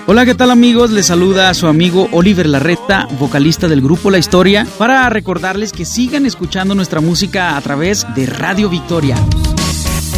Hola, ¿qué tal amigos? Les saluda a su amigo Oliver Larreta, vocalista del grupo La Historia, para recordarles que sigan escuchando nuestra música a través de Radio Victoria.